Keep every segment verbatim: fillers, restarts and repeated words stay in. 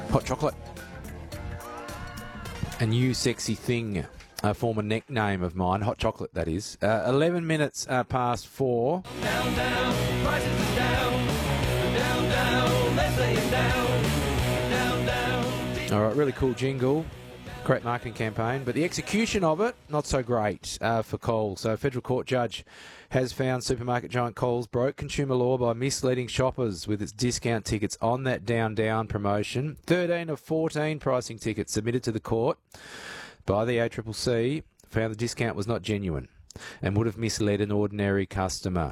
Hot chocolate. A new sexy thing, a former nickname of mine, hot chocolate that is. Uh, eleven minutes uh, past four. Down, down, prices is down. Down, down, let's lay it down. Down, down. All right, really cool jingle. Great marketing campaign, but the execution of it, not so great uh, for Coles. So a federal court judge has found supermarket giant Coles broke consumer law by misleading shoppers with its discount tickets on that Down Down promotion. thirteen of fourteen pricing tickets submitted to the court by the A C C C found the discount was not genuine and would have misled an ordinary customer.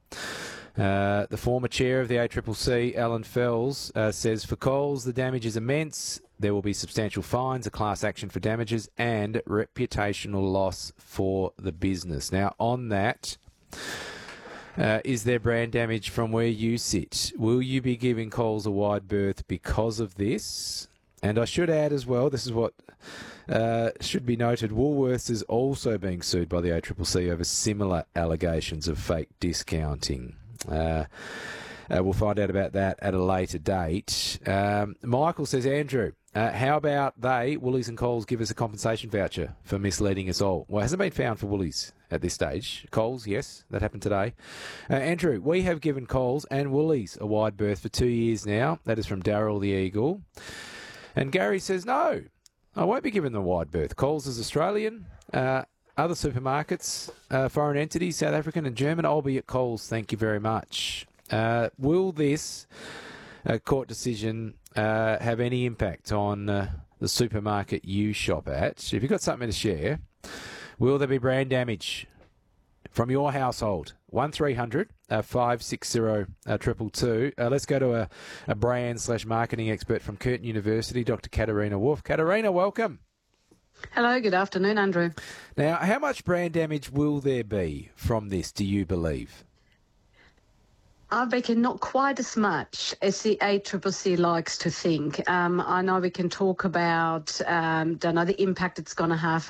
Uh, the former chair of the A C C C, Alan Fells, uh, says for Coles the damage is immense. There will be substantial fines, a class action for damages, and reputational loss for the business. Now, on that, uh, is there brand damage from where you sit? Will you be giving Coles a wide berth because of this? And I should add as well, this is what uh, should be noted, Woolworths is also being sued by the A C C C over similar allegations of fake discounting. Uh, uh, we'll find out about that at a later date. Um, Michael says, Andrew, uh, how about they, Woolies and Coles, give us a compensation voucher for misleading us all? Well, it hasn't been found for Woolies at this stage. Coles, yes, that happened today. Uh, Andrew, we have given Coles and Woolies a wide berth for two years now. That is from Daryl the Eagle. And Gary says, no, I won't be given the wide berth. Coles is Australian. Uh, other supermarkets, uh, foreign entities, South African and German, I'll be at Coles. Thank you very much. Uh, will this uh, court decision uh, have any impact on uh, the supermarket you shop at? If you've got something to share, will there be brand damage from your household? one three hundred five six zero two two two. Uh, let's go to a, a brand slash marketing expert from Curtin University, Doctor Katarina Wolf. Katarina, welcome. Hello, good afternoon, Andrew. Now, how much brand damage will there be from this, do you believe? I reckon not quite as much as the A C C C likes to think. Um, I know we can talk about, um, don't know, the impact it's going to have